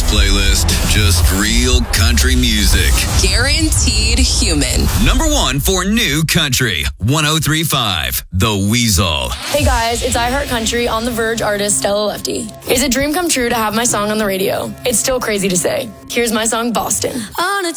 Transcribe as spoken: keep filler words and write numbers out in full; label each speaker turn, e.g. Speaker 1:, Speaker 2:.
Speaker 1: playlist. Just real country music.
Speaker 2: Guaranteed human.
Speaker 1: Number one for new country. one oh three point five, The Weasel.
Speaker 3: Hey guys, it's iHeart Country on the Verge artist Stella Lefty. It's a dream come true to have my song on the radio. It's still crazy to say. Here's my song, Boston.
Speaker 4: On a